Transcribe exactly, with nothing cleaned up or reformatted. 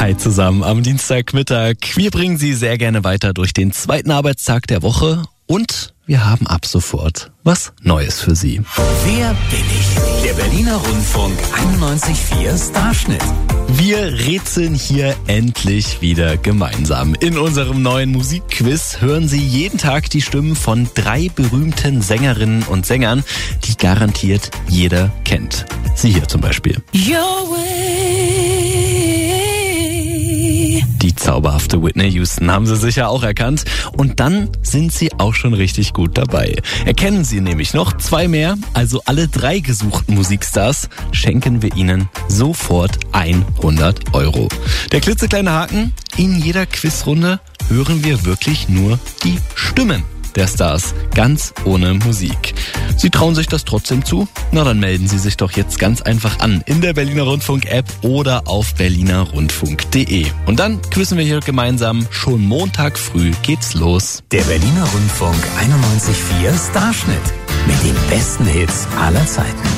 Hi zusammen am Dienstagmittag. Wir bringen Sie sehr gerne weiter durch den zweiten Arbeitstag der Woche und wir haben ab sofort was Neues für Sie. Wer bin ich? Der Berliner Rundfunk einundneunzig Komma vier Starschnitt. Wir rätseln hier endlich wieder gemeinsam. In unserem neuen Musikquiz hören Sie jeden Tag die Stimmen von drei berühmten Sängerinnen und Sängern, die garantiert jeder kennt. Sie hier zum Beispiel. Your way. Die zauberhafte Whitney Houston haben Sie sicher auch erkannt. Und dann sind Sie auch schon richtig gut dabei. Erkennen Sie nämlich noch zwei mehr, also alle drei gesuchten Musikstars, schenken wir Ihnen sofort hundert Euro. Der klitzekleine Haken, in jeder Quizrunde hören wir wirklich nur die Stimmen der Stars, ganz ohne Musik. Sie trauen sich das trotzdem zu? Na, dann melden Sie sich doch jetzt ganz einfach an in der Berliner Rundfunk-App oder auf berliner rundfunk punkt de. Und dann quizzen wir hier gemeinsam. Schon Montag früh geht's los. Der Berliner Rundfunk einundneunzig Komma vier Starschnitt mit den besten Hits aller Zeiten.